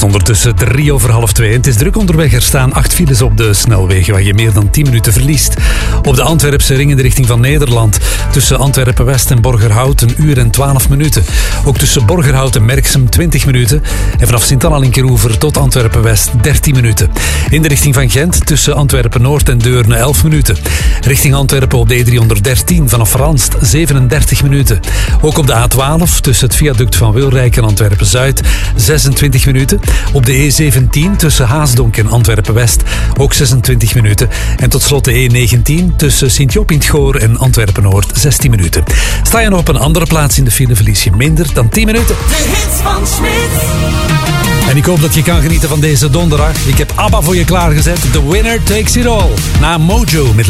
ondertussen 2:03. Het is druk onderweg. Er staan 8 files op de snelwegen waar je meer dan 10 minuten verliest. Op de Antwerpse ring in de richting van Nederland. Tussen Antwerpen-West en Borgerhout 1 uur en 12 minuten. Ook tussen Borgerhout en Merksem 20 minuten. En vanaf Sint-Anna Linkeroever tot Antwerpen-West 13 minuten. In de richting van Gent tussen Antwerpen-Noord en Deurne 11 minuten. Richting Antwerpen op de E313 vanaf Ranst 37 minuten. Ook op de A12 tussen het viaduct van Wilrijk en Antwerpen-Zuid 26 minuten. Op de E17 tussen Haasdonk en Antwerpen-West ook 26 minuten. En tot slot de E19 tussen Sint-Job in 't Goor en Antwerpen-Noord 16 minuten. Sta je nog op een andere plaats in de file, verlies je minder dan 10 minuten. De hits van Smit. En ik hoop dat je kan genieten van deze donderdag. Ik heb ABBA voor je klaargezet. The Winner Takes It All. Na Mojo met